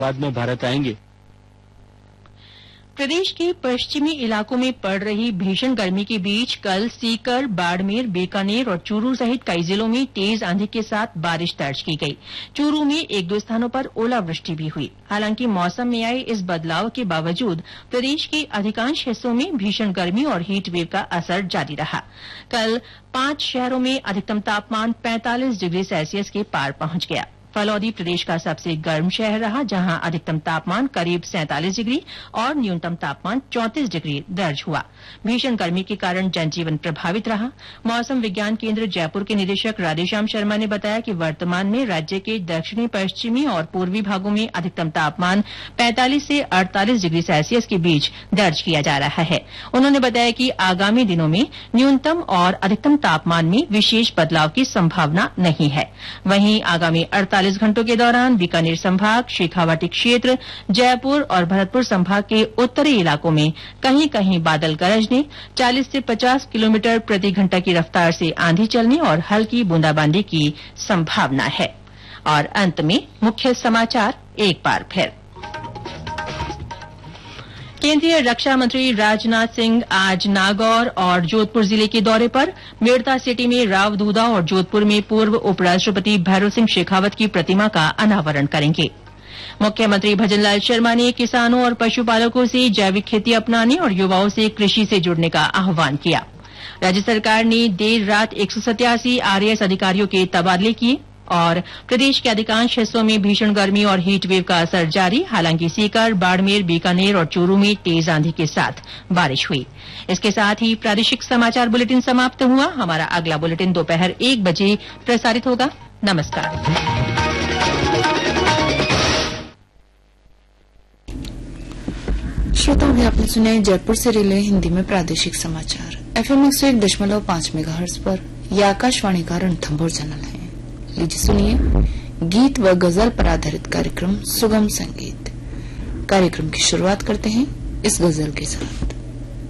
बाद में भारत आएंगे। प्रदेश के पश्चिमी इलाकों में पड़ रही भीषण गर्मी के बीच कल सीकर, बाड़मेर, बीकानेर और चूरू सहित कई जिलों में तेज आंधी के साथ बारिश दर्ज की गई। चूरू में एक दो स्थानों पर ओलावृष्टि भी हुई। हालांकि मौसम में आए इस बदलाव के बावजूद प्रदेश के अधिकांश हिस्सों में भीषण गर्मी और हीट वेव का असर जारी रहा। कल 5 शहरों में अधिकतम तापमान 45 डिग्री सेल्सियस के पार पहुंच गया। फलौदी प्रदेश का सबसे गर्म शहर रहा, जहां अधिकतम तापमान करीब 47 डिग्री और न्यूनतम तापमान 34 डिग्री दर्ज हुआ। भीषण गर्मी के कारण जनजीवन प्रभावित रहा। मौसम विज्ञान केन्द्र जयपुर के निदेशक राधेश्याम शर्मा ने बताया कि वर्तमान में राज्य के दक्षिणी, पश्चिमी और पूर्वी भागों में अधिकतम तापमान 45 से 48 डिग्री सेल्सियस के बीच दर्ज किया जा रहा है। उन्होंने बताया कि आगामी दिनों में न्यूनतम और अधिकतम तापमान में विशेष बदलाव की संभावना नहीं है। वहीं आगामी 48 घंटों के दौरान बीकानेर संभाग, शेखावाटी क्षेत्र, जयपुर और भरतपुर संभाग के उत्तरी इलाकों में कहीं कहीं बादल गरजने, 40 से 50 किलोमीटर प्रति घंटा की रफ्तार से आंधी चलने और हल्की बूंदाबांदी की संभावना है। और अंत में मुख्य समाचार एक बार फिर। केंद्रीय रक्षा मंत्री राजनाथ सिंह आज नागौर और जोधपुर जिले के दौरे पर मेड़ता सिटी में राव दूदा और जोधपुर में पूर्व उपराष्ट्रपति भैरों सिंह शेखावत की प्रतिमा का अनावरण करेंगे। मुख्यमंत्री भजनलाल शर्मा ने किसानों और पशुपालकों से जैविक खेती अपनाने और युवाओं से कृषि से जुड़ने का आह्वान किया। राज्य सरकार ने देर रात 187 आरएएस अधिकारियों के तबादले किए और प्रदेश के अधिकांश हिस्सों में भीषण गर्मी और हीट वेव का असर जारी। हालांकि सीकर, बाड़मेर, बीकानेर और चूरू में तेज आंधी के साथ बारिश हुई। इसके साथ ही प्रादेशिक समाचार बुलेटिन समाप्त हुआ। हमारा अगला बुलेटिन दोपहर 1 बजे प्रसारित होगा। नमस्कार। श्रोताओं, भी आपने सुने जयपुर से रिले हिंदी में प्रादेशिक समाचार। FM 101.5 मेगाहर्ट्ज पर यह आकाशवाणी का रणथंभौर चैनल है। लीजिए सुनिए गीत व गजल पर आधारित कार्यक्रम सुगम संगीत। कार्यक्रम की शुरुआत करते हैं इस गजल के साथ।